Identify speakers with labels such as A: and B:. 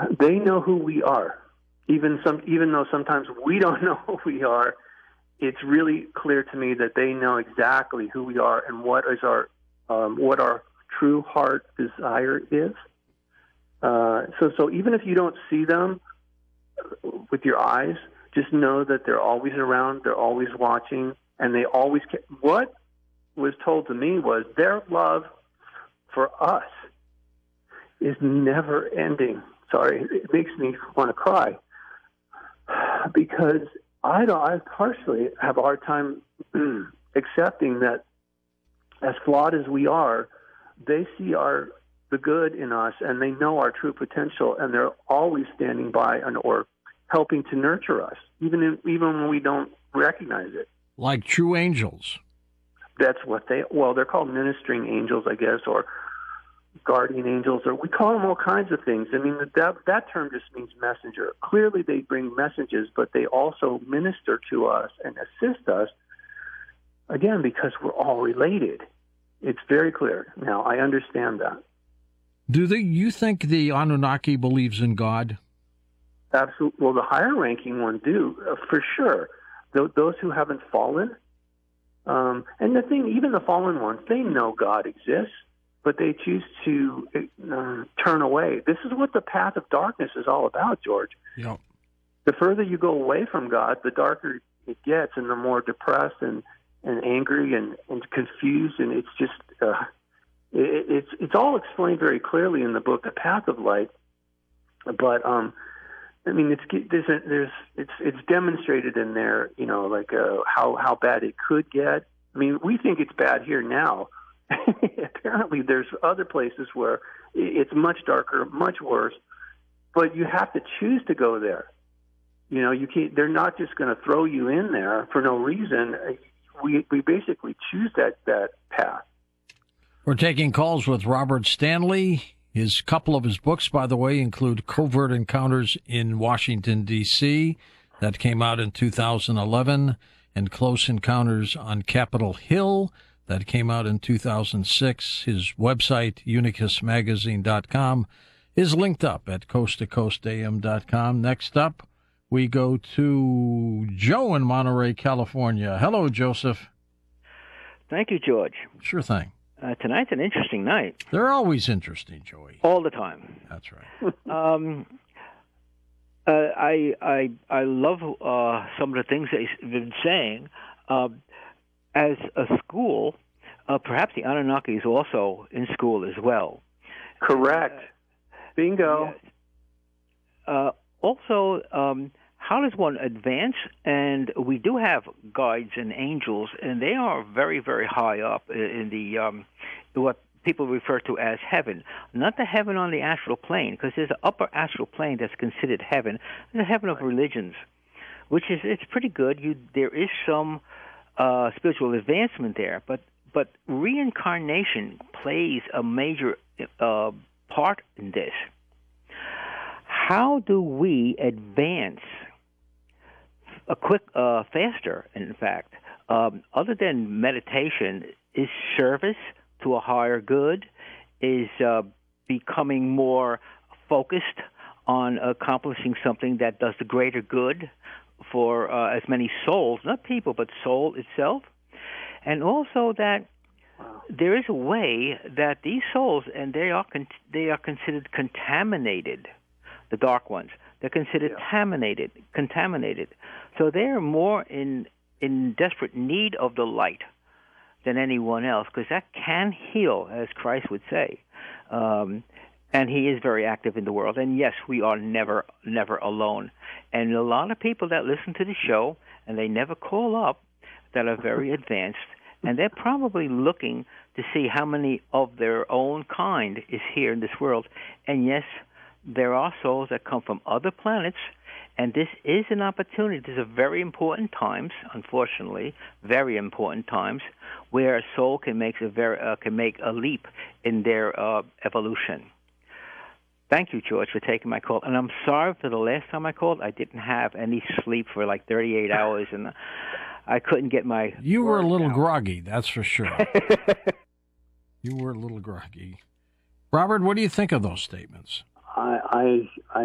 A: They know who we are. Even though sometimes we don't know who we are, it's really clear to me that they know exactly who we are and what our true heart desire is. So even if you don't see them with your eyes, just know that they're always around, they're always watching, and they always what was told to me was their love for us is never ending. Sorry, it makes me want to cry because I partially have a hard time accepting that as flawed as we are, they see the good in us and they know our true potential, and they're always standing by or helping to nurture us, even when we don't recognize it.
B: Like true angels.
A: That's what they're called ministering angels, I guess, or guardian angels, or we call them all kinds of things. I mean, that term just means messenger. Clearly they bring messages, but they also minister to us and assist us, again, because we're all related. It's very clear. Now, I understand that.
B: Do you think the Anunnaki believes in God?
A: Absolutely. Well, the higher-ranking one do, for sure. Those who haven't fallen, and the thing, even the fallen ones, they know God exists, but they choose to turn away. This is what the path of darkness is all about, George.
B: Yep.
A: The further you go away from God, the darker it gets, and the more depressed and angry and confused, and it's just it's all explained very clearly in the book, The Path of Light. But I mean, it's demonstrated in there, like how bad it could get. I mean, we think it's bad here now. Apparently, there's other places where it's much darker, much worse. But you have to choose to go there. You can't. They're not just going to throw you in there for no reason. We basically choose that path.
B: We're taking calls with Robert Stanley. His couple of his books, by the way, include Covert Encounters in Washington, D.C., that came out in 2011, and Close Encounters on Capitol Hill, that came out in 2006. His website, unicusmagazine.com, is linked up at coasttocoastam.com. Next up, we go to Joe in Monterey, California. Hello, Joseph.
C: Thank you, George.
B: Sure thing.
C: Tonight's an interesting night.
B: They're always interesting, Joey.
C: All the time.
B: That's right.
C: I love some of the things that you've been saying. As a school, perhaps the Anunnaki is also in school as well.
A: Correct. Bingo.
C: Also, how does one advance? And we do have guides and angels, and they are very, very high up in the what people refer to as heaven. Not the heaven on the astral plane, because there's an upper astral plane that's considered heaven, the heaven of religions, which is it's pretty good. There is some spiritual advancement there, but reincarnation plays a major part in this. How do we advance faster, in fact? Other than meditation, is service to a higher good, is becoming more focused on accomplishing something that does the greater good for as many souls, not people, but soul itself. And also that there is a way that these souls, and they are considered contaminated, the dark ones. They're considered contaminated. So they're more in desperate need of the light than anyone else, because that can heal, as Christ would say. And he is very active in the world. And yes, we are never alone. And a lot of people that listen to the show, and they never call up, that are very advanced, and they're probably looking to see how many of their own kind is here in this world. And yes, there are souls that come from other planets, and this is an opportunity. These are very important times, unfortunately, very important times, where a soul can make a leap in their evolution. Thank you, George, for taking my call. And I'm sorry for the last time I called. I didn't have any sleep for like 38 hours, and I couldn't get my...
B: You were a little groggy, that's for sure. You were a little groggy. Robert, what do you think of those statements?
A: I